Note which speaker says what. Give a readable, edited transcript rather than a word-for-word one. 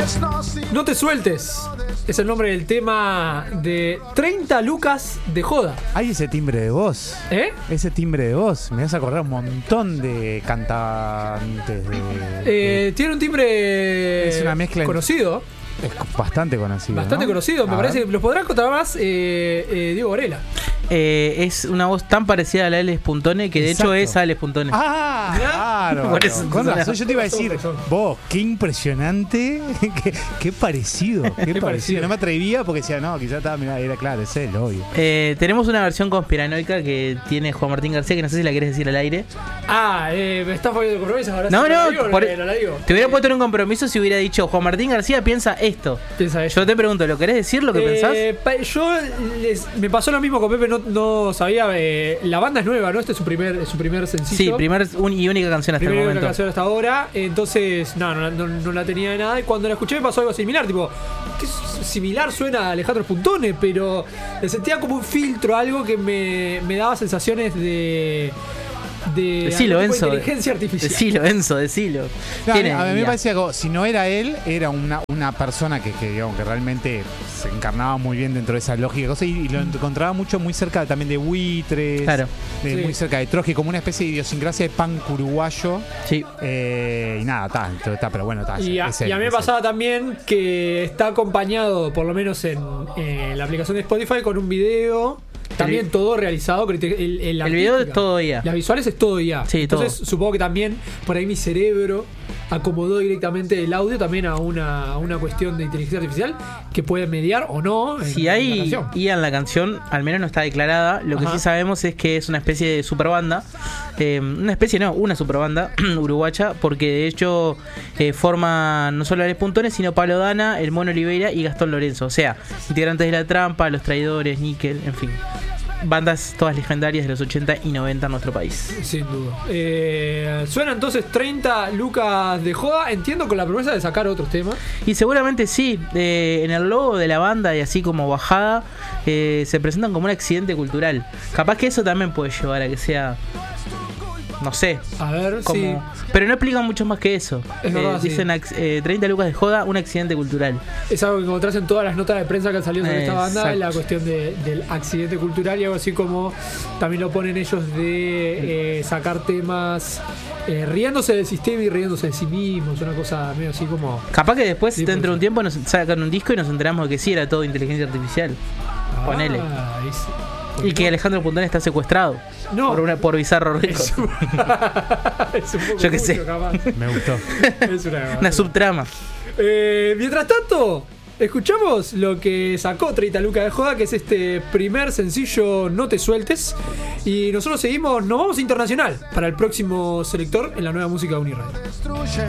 Speaker 1: No te sueltes. Es el nombre del tema de 30 lucas de joda.
Speaker 2: Hay ese timbre de voz.
Speaker 1: ¿Eh?
Speaker 2: Ese timbre de voz. Me vas a acordar un montón de cantantes.
Speaker 1: Tiene un timbre
Speaker 2: Es una mezcla
Speaker 1: conocido.
Speaker 2: Es bastante conocido.
Speaker 1: Bastante
Speaker 2: ¿no?
Speaker 1: conocido. Me
Speaker 2: A
Speaker 1: parece
Speaker 2: ver.
Speaker 1: que los podrá contar más Diego Varela.
Speaker 3: Es una voz tan parecida a la Alex Puntone que de
Speaker 2: Exacto.
Speaker 3: hecho es Alex Puntone.
Speaker 2: Ah, claro.
Speaker 3: Por eso
Speaker 2: Con
Speaker 3: suena.
Speaker 2: razón, yo te iba a decir,
Speaker 1: Razón.
Speaker 2: vos, qué impresionante, qué parecido, qué parecido. No me atrevía porque decía, no, quizás estaba, mirá, era claro, es él, obvio.
Speaker 3: Tenemos una versión conspiranoica que tiene Juan Martín García, que no sé si la querés decir al aire.
Speaker 1: Me estás poniendo compromisos ahora.
Speaker 3: No,
Speaker 1: sí,
Speaker 3: no,
Speaker 1: ¿la digo o
Speaker 3: por-
Speaker 1: no la digo?
Speaker 3: Te hubiera puesto en un compromiso si hubiera dicho Juan Martín García piensa esto.
Speaker 1: Piensa eso.
Speaker 3: Yo te pregunto, ¿lo querés decir lo que pensás?
Speaker 1: Me pasó lo mismo con Pepe, no sabía. La banda es nueva, ¿no? Este es su primer sencillo.
Speaker 3: Sí, primer y única canción hasta el
Speaker 1: Primera
Speaker 3: momento.
Speaker 1: canción hasta ahora. Entonces, no la tenía de nada. Y cuando la escuché me pasó algo similar. Tipo, que similar suena a Alejandro Puntone, pero le sentía como un filtro, algo que me daba sensaciones de
Speaker 3: Decilo,
Speaker 1: algún tipo
Speaker 3: Enzo.
Speaker 1: de inteligencia artificial.
Speaker 3: Decilo, Enzo, decilo.
Speaker 2: No,
Speaker 3: Tiene
Speaker 2: a mí me
Speaker 3: IA.
Speaker 2: parecía que si no era él, era una persona que, digamos, que realmente se encarnaba muy bien dentro de esa lógica cosa, y lo encontraba muy cerca también de Buitres,
Speaker 3: Claro.
Speaker 1: Sí.
Speaker 2: muy cerca de Trotsky, como una especie de idiosincrasia de punk uruguayo.
Speaker 3: Sí.
Speaker 2: Y nada, está, pero bueno, está.
Speaker 1: Y a mí me pasaba también que está acompañado, por lo menos en la aplicación de Spotify, con un video. También todo realizado. La
Speaker 3: El video es
Speaker 1: artística.
Speaker 3: todo IA.
Speaker 1: Las visuales es todo IA.
Speaker 3: Sí,
Speaker 1: Entonces
Speaker 3: todo.
Speaker 1: supongo que también por ahí mi cerebro acomodó directamente el audio también a una cuestión de inteligencia artificial que puede mediar o no.
Speaker 3: Si
Speaker 1: en la
Speaker 3: hay
Speaker 1: canción.
Speaker 3: IA en la canción, al menos no está declarada. Lo que
Speaker 1: Ajá.
Speaker 3: sí sabemos es que es una especie de superbanda. Una superbanda uruguaya, porque de hecho forman no solo Alex Puntones, sino Pablo Dana, el Mono Oliveira y Gastón Lorenzo. O sea, integrantes de La Trampa, Los Traidores, Níquel, en fin. Bandas todas legendarias de los 80 y 90 en nuestro país.
Speaker 1: Sin duda. Suena entonces 30 lucas de joda. Entiendo con la promesa de sacar otros temas.
Speaker 3: Y seguramente sí, en el logo de la banda y así como bajada, se presentan como un accidente cultural. Capaz que eso también puede llevar a que sea, no sé,
Speaker 1: A ver,
Speaker 3: como...
Speaker 1: sí.
Speaker 3: Pero no explican mucho más que eso.
Speaker 1: Es verdad,
Speaker 3: Dicen 30 lucas de joda, un accidente cultural.
Speaker 1: Es algo que encontrás en todas las notas de prensa que han salido sobre esta banda,
Speaker 3: Exacto.
Speaker 1: la cuestión del accidente cultural, y algo así como también lo ponen ellos de sacar temas riéndose del sistema y riéndose de sí mismos, una cosa medio así como...
Speaker 3: Capaz que después,
Speaker 1: Sí,
Speaker 3: dentro de
Speaker 1: puede
Speaker 3: un tiempo, nos sacan un disco y nos enteramos de que sí era todo inteligencia artificial. Ponele. Y que Alejandro Puntón está secuestrado
Speaker 1: No.
Speaker 3: por Bizarro Records.
Speaker 1: Es un, es un poco
Speaker 3: Yo qué
Speaker 1: mucho,
Speaker 3: sé.
Speaker 1: capaz.
Speaker 2: Me gustó.
Speaker 1: Es
Speaker 3: Una subtrama.
Speaker 1: Mientras tanto, escuchamos lo que sacó 30 lucas de joda, que es este primer sencillo No te sueltes. Y nosotros nos vamos internacional para el próximo selector en la nueva música de Uniradio.